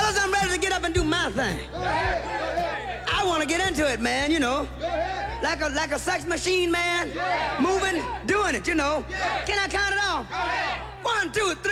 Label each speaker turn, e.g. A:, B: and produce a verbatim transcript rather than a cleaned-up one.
A: Because I'm ready to get up and do my thing. I want to get into it, man, you know. Like a like a sex machine, man. Moving, doing it, you know. Can I count it off? One, two, three.